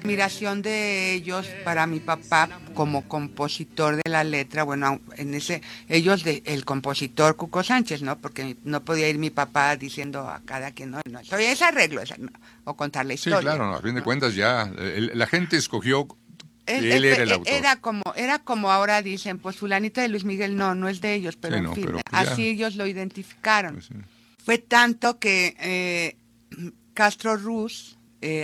admiración de ellos para mi papá como compositor de la letra, bueno, el compositor Cuco Sánchez, ¿no? Porque no podía ir mi papá diciendo a cada quien, no, eso es arreglo, esa, no, o contar la Sí, historia, claro, no, a fin de ¿no? cuentas ya la gente escogió que él era el autor. Era como ahora dicen, pues fulanita de Luis Miguel, no es de ellos, pero Sí, en no, fin, pero pues así ya, ellos lo identificaron. pues sí. Fue tanto que Castro Ruz,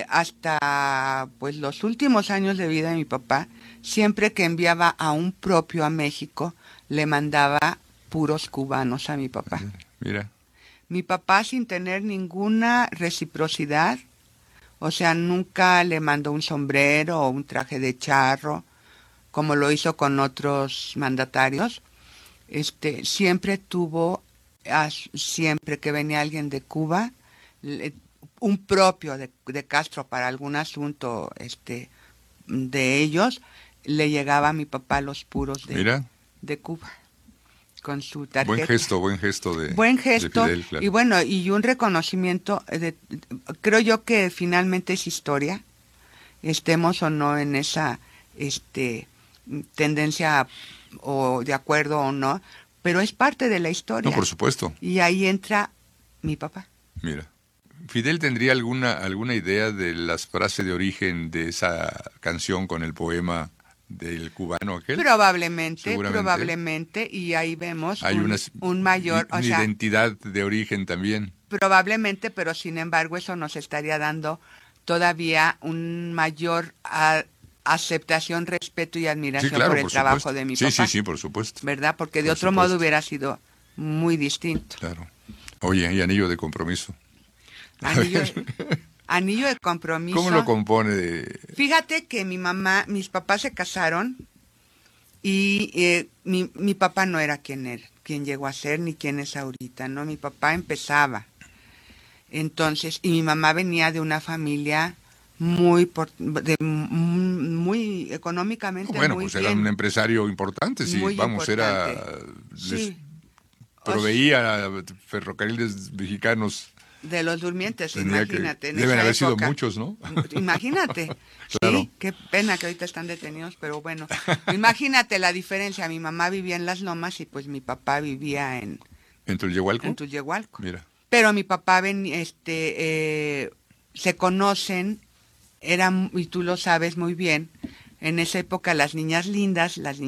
hasta pues los últimos años de vida de mi papá, siempre que enviaba a un propio a México, le mandaba puros cubanos a mi papá. Mira, Mi papá, sin tener ninguna reciprocidad, o sea, nunca le mandó un sombrero o un traje de charro, como lo hizo con otros mandatarios. Siempre tuvo, siempre que venía alguien de Cuba, un propio de Castro para algún asunto de ellos, le llegaba a mi papá los puros mira, de Cuba con su tarjeta. buen gesto Buen de gesto Fidel, claro. y bueno, y un reconocimiento, creo yo que finalmente es historia, estemos o no en esa tendencia o de acuerdo o no, pero es parte de la No, historia. por supuesto. Y ahí entra mi papá. Mira, ¿Fidel tendría alguna idea de las frases de origen de esa canción con el poema del cubano aquel? Seguramente. Probablemente, y ahí vemos Hay un mayor, o una sea, identidad de origen también. probablemente, pero sin embargo eso nos estaría dando todavía un mayor aceptación, respeto y Sí, admiración por claro, el por trabajo supuesto. de mi Sí, sí, papá, sí, por supuesto. ¿verdad? Porque de Por otro modo supuesto. hubiera sido muy distinto. Claro. Oye, y anillo de compromiso. A Anillo, ver, anillo de ¿cómo lo compromiso. compone de...? Fíjate que mis papás se casaron y mi papá no era quien llegó a ser, ni quien es ahorita, ¿no? Mi papá empezaba. Entonces, y mi mamá venía de una familia muy económicamente Bueno, muy pues era un bien, empresario importante, sí, muy vamos, importante. les Sí, proveía a ferrocarriles mexicanos, de los durmientes, imagínate, en deben esa haber sido época. muchos, ¿no? Imagínate, Claro. sí, qué pena que ahorita están detenidos, pero bueno, imagínate la diferencia. Mi mamá vivía en Las Lomas y pues mi papá vivía ¿En en Tulyehualco? Tulyehualco. Mira. Pero mi papá se conocen, y tú lo sabes muy bien, en esa época las niñas lindas, las